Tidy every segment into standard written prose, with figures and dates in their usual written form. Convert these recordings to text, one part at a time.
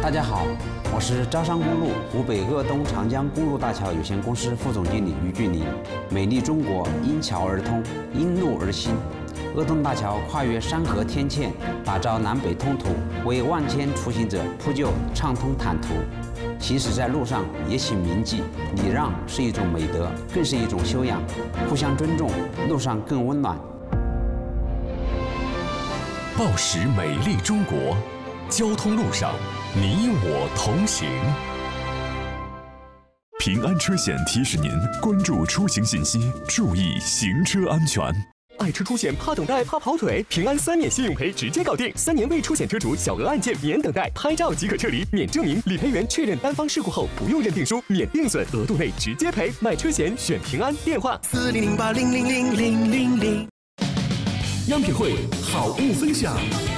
大家好，我是招商公路湖北鄂东长江公路大桥有限公司副总经理于俊林。美丽中国因桥而通，因路而兴。鄂东大桥跨越山河天堑，打造南北通途，为万千出行者铺就畅通坦途。行驶在路上也请铭记，礼让是一种美德，更是一种修养。互相尊重，路上更温暖。 报时美丽中国，交通路上你我同行。 平安车险提示您关注出行信息，注意行车安全。 爱车出险怕等待怕跑腿，平安3年信用赔直接搞定，3年未出险车主小额案件免等待，拍照即可撤离，免证明，理赔员确认单方事故后不用认定书，免定损，额度内直接赔。买车险选平安，电话 4008000000。 央品汇好物分享。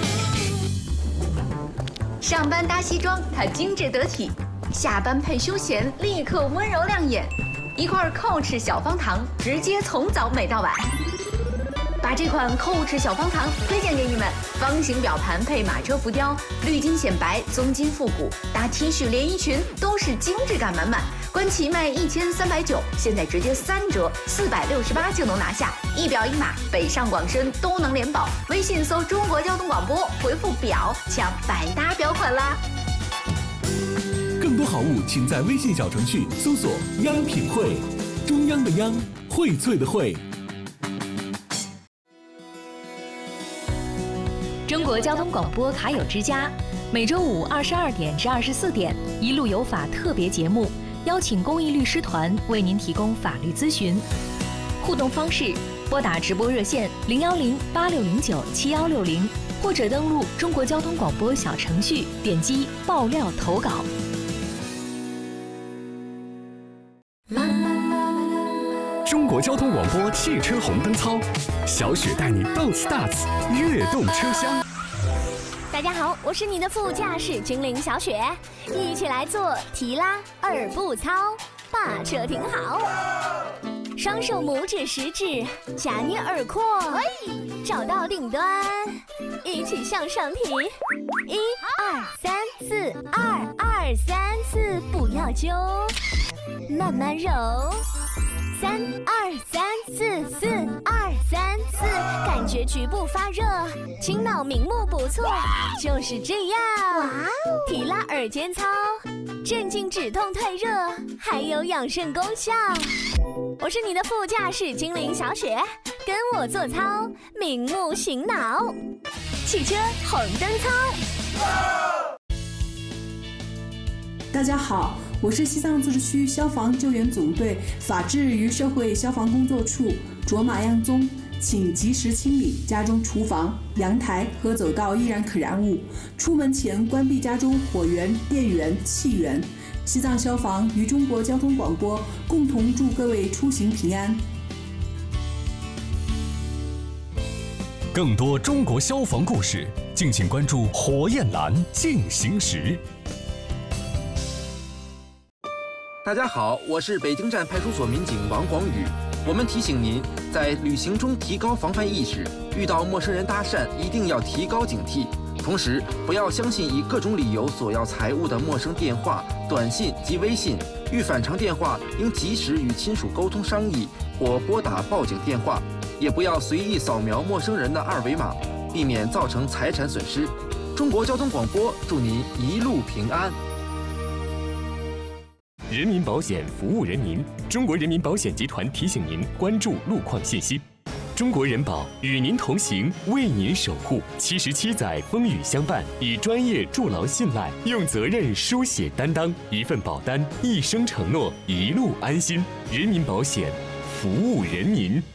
上班搭西装，它精致得体；下班配休闲，立刻温柔亮眼。一罐Coach 小方糖，直接从早美到晚。把这款Coach 小方糖推荐给你们，方形表盘配马车浮雕，绿金显白，棕金复古，搭 T 恤连衣裙都是精致感满满。官旗卖1390，现在直接3折，468就能拿下。一表一码，北上广深都能联保。微信搜中国交通广播，回复表抢百搭表款啦！ 更多好物，请在微信小程序搜索“央品汇”，中央的央，荟萃的荟。 中国交通广播卡友之家，每周五22点至24点，一路有法特别节目，邀请公益律师团为您提供法律咨询。互动方式：拨打直播热线010-8609-7160，或者登录中国交通广播小程序，点击爆料投稿。 中国交通广播汽车红灯操，小雪带你斗次大次，跃动车厢。 大家好，我是你的副驾驶精灵小雪，一起来做提拉2步操，把车停好，双手拇指食指夹捏耳廓，找到顶端，一起向上提，1、2、3、4，2、2、3、4，不要揪，慢慢揉。3、2、3、4，4、2、3、4，感觉局部发热，清脑明目不错，就是这样。哇哦！提拉耳尖操，镇静止痛退热，还有养肾功效。我是你的副驾驶精灵小雪，跟我做操，明目醒脑。汽车红灯操。 大家好，我是西藏自治区消防救援总队法制与社会消防工作处卓玛样宗，请及时清理家中厨房、阳台和走道易燃可燃物，出门前关闭家中火源、电源、气源。西藏消防与中国交通广播共同祝各位出行平安。 更多中国消防故事，敬请关注火焰蓝进行时。 大家好，我是北京站派出所民警王广宇。我们提醒您，在旅行中提高防范意识，遇到陌生人搭讪一定要提高警惕。同时，不要相信以各种理由索要财物的陌生电话、短信及微信。遇反常电话，应及时与亲属沟通商议，或拨打报警电话。也不要随意扫描陌生人的2维码，避免造成财产损失。中国交通广播祝您一路平安。 人民保险服务人民，中国人民保险集团提醒您关注路况信息。中国人保与您同行，为您守护。77载风雨相伴，以专业筑牢信赖，用责任书写担当，一份保单，一生承诺，一路安心。人民保险，服务人民。